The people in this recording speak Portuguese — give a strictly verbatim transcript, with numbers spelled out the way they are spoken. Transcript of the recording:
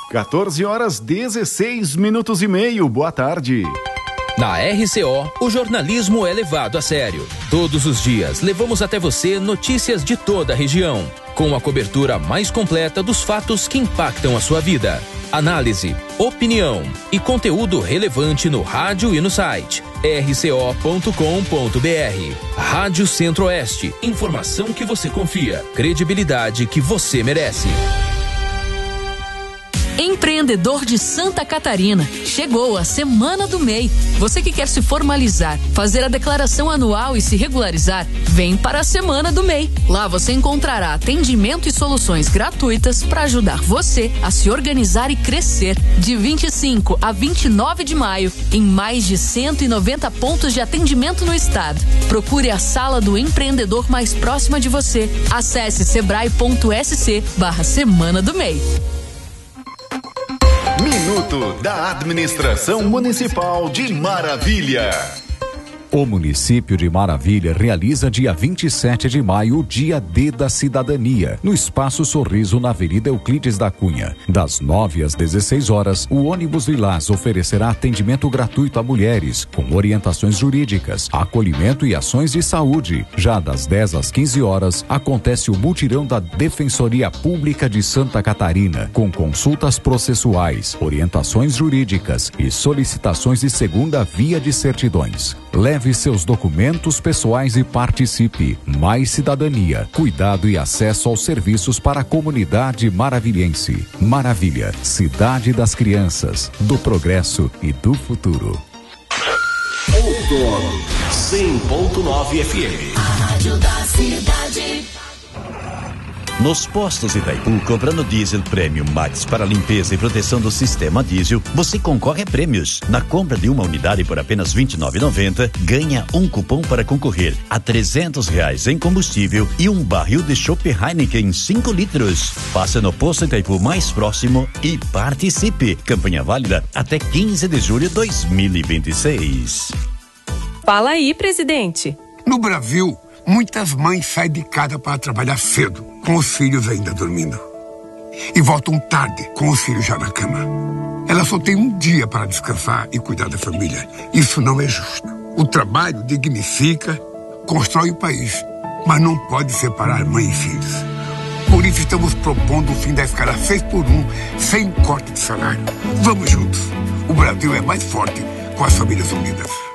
quatorze horas, dezesseis minutos e meio. Boa tarde. Na R C O, o jornalismo é levado a sério. Todos os dias, levamos até você notícias de toda a região, com a cobertura mais completa dos fatos que impactam a sua vida. Análise, opinião e conteúdo relevante no rádio e no site r c o ponto com ponto b r. Rádio Centro-Oeste. Informação que você confia. Credibilidade que você merece. Empreendedor de Santa Catarina, chegou a Semana do M E I. Você que quer se formalizar, fazer a declaração anual e se regularizar, vem para a Semana do M E I. Lá você encontrará atendimento e soluções gratuitas para ajudar você a se organizar e crescer. De vinte e cinco a vinte e nove de maio, em mais de cento e noventa pontos de atendimento no estado. Procure a sala do empreendedor mais próxima de você. Acesse sebrae ponto s c barra Semana do M E I. Minuto da Administração Municipal de Maravilha. O município de Maravilha realiza dia vinte e sete de maio o Dia D da Cidadania, no Espaço Sorriso, na Avenida Euclides da Cunha. Das nove às dezesseis horas, o ônibus Lilás oferecerá atendimento gratuito a mulheres, com orientações jurídicas, acolhimento e ações de saúde. Já das dez às quinze horas, acontece o mutirão da Defensoria Pública de Santa Catarina, com consultas processuais, orientações jurídicas e solicitações de segunda via de certidões. Leve seus documentos pessoais e participe. Mais cidadania, cuidado e acesso aos serviços para a comunidade maravilhense. Maravilha, cidade das crianças, do progresso e do futuro. Outono cem ponto nove F M. A rádio da cidade. Nos postos Itaipu, comprando diesel Premium Max para limpeza e proteção do sistema diesel, você concorre a prêmios. Na compra de uma unidade por apenas vinte e nove reais e noventa centavos, ganha um cupom para concorrer a trezentos reais em combustível e um barril de chopp Heineken cinco litros. Passe no posto Itaipu mais próximo e participe. Campanha válida até quinze de julho de dois mil e vinte e seis. Fala aí, presidente. No Brasil, muitas mães saem de casa para trabalhar cedo, com os filhos ainda dormindo. E voltam tarde, com os filhos já na cama. Elas só têm um dia para descansar e cuidar da família. Isso não é justo. O trabalho dignifica, constrói o país, mas não pode separar mãe e filhos. Por isso estamos propondo o fim da escala seis por um, sem corte de salário. Vamos juntos. O Brasil é mais forte com as famílias unidas.